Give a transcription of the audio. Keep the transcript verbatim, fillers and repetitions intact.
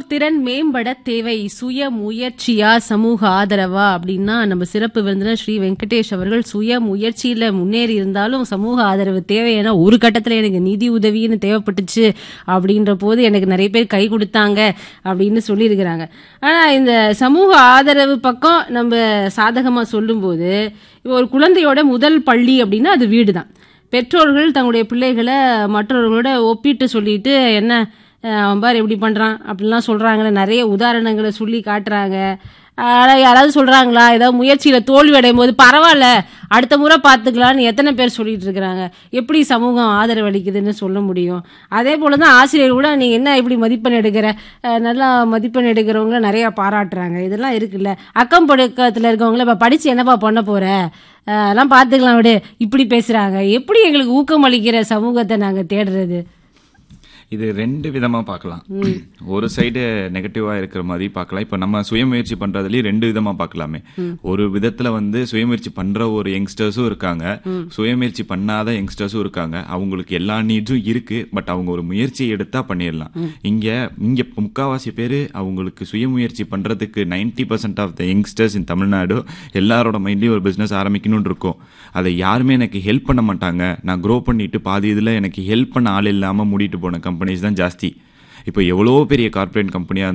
திறன் மேம்பட தேவை சுய முயற்சியா சமூக ஆதரவா அப்படின்னா நம்ம சிறப்பு விருந்தினர் ஸ்ரீ வெங்கடேஷ் அவர்கள் சுய முயற்சியில முன்னேறி இருந்தாலும் சமூக ஆதரவு தேவை. ஏன்னா ஒரு கட்டத்துல எனக்கு நிதி உதவின்னு தேவைப்பட்டுச்சு அப்படின்ற போது எனக்கு நிறைய பேர் கை கொடுத்தாங்க அப்படின்னு சொல்லியிருக்கிறாங்க. ஆனா இந்த சமூக ஆதரவு பக்கம் நம்ம சாதகமா சொல்லும் போது ஒரு குழந்தையோட முதல் பள்ளி அப்படின்னா அது வீடு தான். பெற்றோர்கள் தங்களுடைய பிள்ளைகளை மற்றவர்களோட ஒப்பிட்டு சொல்லிட்டு என்ன அவன் பார் எப்படி பண்றான் அப்படிலாம் சொல்றாங்க, நிறைய உதாரணங்களை சொல்லி காட்டுறாங்க. யாராவது சொல்றாங்களா ஏதாவது முயற்சியில தோல்வி அடையும் போது பரவாயில்ல அடுத்த முறை பார்த்துக்கலான்னு எத்தனை பேர் சொல்லிட்டு இருக்கிறாங்க? எப்படி சமூகம் ஆதரவு அளிக்குதுன்னு சொல்ல முடியும்? அதே போலதான் ஆசிரியர் கூட நீங்க என்ன இப்படி மதிப்பெண் எடுக்கிற, நல்லா மதிப்பெண் எடுக்கிறவங்கள நிறைய பாராட்டுறாங்க. இதெல்லாம் இருக்குல்ல. அக்கம் பக்கத்துல இருக்கவங்கள இப்ப படிச்சு என்னப்பா பண்ண போற எல்லாம் பாத்துக்கலாம் விடு இப்படி பேசுறாங்க. எப்படி எங்களுக்கு ஊக்கம் அளிக்கிற சமூகத்தை நாங்க தேடுறது? இது ரெண்டு விதமா பார்க்கலாம். ஒரு சைடு நெகட்டிவா இருக்கிற மாதிரி பார்க்கலாம். இப்ப நம்ம சுயமுயற்சி பண்றதுலயே ரெண்டு விதமா பார்க்கலாமே. ஒரு விதத்துல வந்து சுயமுயற்சி பண்ற ஒரு யங்ஸ்டர்ஸும் இருக்காங்க, சுயமுயற்சி பண்ணாத யங்ஸ்டர்ஸும் இருக்காங்க. அவங்களுக்கு எல்லா நீட்ஸும் இருக்கு, பட் அவங்க ஒரு முயற்சியை எடுத்தா பண்ணிடலாம். இங்க இங்க முக்காவாசி பேரு அவங்களுக்கு சுயமுயற்சி பண்றதுக்கு ninety percent of the youngsters இன் தமிழ்நாடு எல்லாரோட மைண்ட்லயும் ஒரு பிசினஸ் ஆரம்பிக்கணும்னு இருக்கும். அதை யாருமே எனக்கு ஹெல்ப் பண்ண மாட்டாங்க, நான் க்ரோ பண்ணிட்டு பாதி இதுல எனக்கு ஹெல்ப் பண்ண ஆள் இல்லாம மூடிட்டு போன கம்பெனிஸ் தான் ஜாஸ்தி. இப்போ எவ்வளோ பெரிய கார்பரேட் கம்பெனியா